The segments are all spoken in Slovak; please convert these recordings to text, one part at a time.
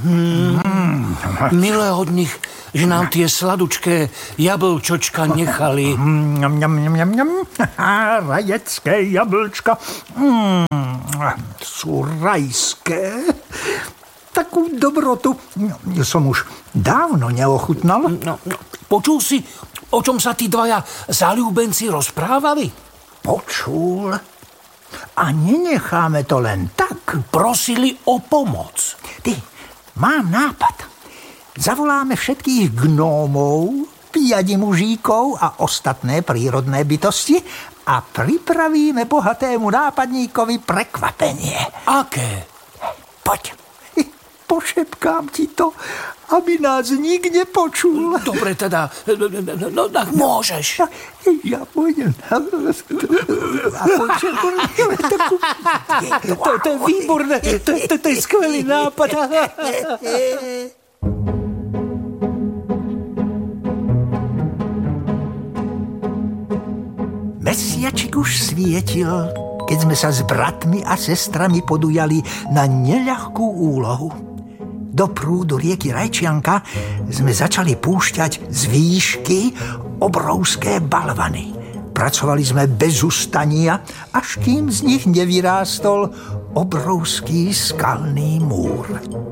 Milé od nich, že nám tie sladučké jablčočka nechali. Rajecké jablčka. Sú rajské. Takú dobrotu som už dávno neochutnal. Počul si, o čom sa tí dvaja zaľúbenci rozprávali? Počul. A nenecháme to len tak. Prosili o pomoc. Ty, mám nápad. Zavoláme všetkých gnómov, piadi mužíkov a ostatné prírodné bytosti a pripravíme bohatému nápadníkovi prekvapenie. Aké? Poď, pošepkám ti to, aby nás nik nepočul. Dobre teda, no tak môžeš. Ja pôjdem. To je výborné, to je skvelý nápad. Mesiačik už svietil, keď sme sa s bratmi a sestrami podujali na neľahkú úlohu. Do prúdu rieky Rajčianka sme začali púšťať z výšky obrovské balvany. Pracovali sme bez ustania, až kým z nich nevyrástol obrovský skalný múr.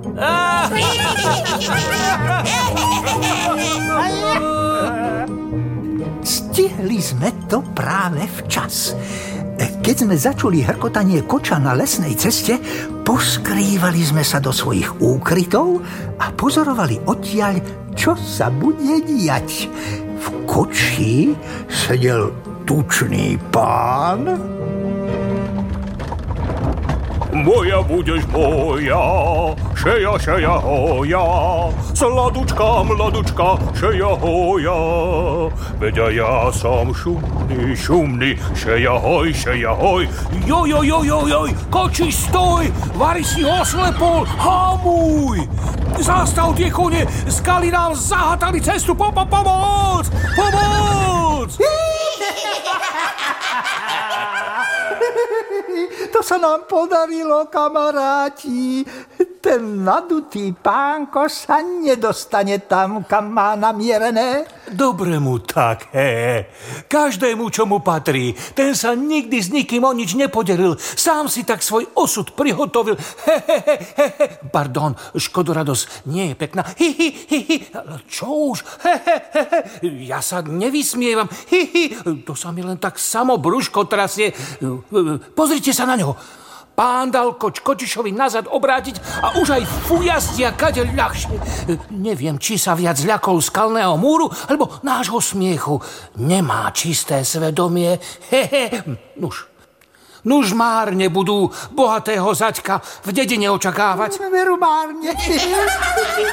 Stihli sme to práve včas. Keď sme začuli hrkotanie koča na lesnej ceste, poskrývali sme sa do svojich úkrytov a pozorovali odtiaľ, čo sa bude diať. V koči sedel tučný pán. Moja budeš moja, šeja, šeja, hoja, sladučka, mladučka, šeja, hoja. Veď ja som šumný, šumný, šeja, hoj, joj, joj, joj, joj, koči, stoj, vari si ho slepol, hamuj. Zastav tie kone, skaly nám zahatali cestu, pomoc, pomoc. To sa nám podarilo, kamaráti. Ten nadutý pánko sa nedostane tam, kam má namierené. Dobre mu tak, Každému, čo mu patrí. Ten sa nikdy s nikým o nič nepodelil. Sám si tak svoj osud prihotovil. Pardon, škodoradosť nie je pekná. Čo už? Ja sa nevysmievam. To sa mi len tak samo brúško trasie. Pozrite sa na ňo. Pán dal kočišovi nazad obrátiť a už aj fujastia kade ľahšie. Neviem, či sa viac ľakol skalného múru, alebo nášho smiechu. Nemá čisté svedomie. Nuž márne budú bohatého zaďka v dedine očakávať. Veru márne.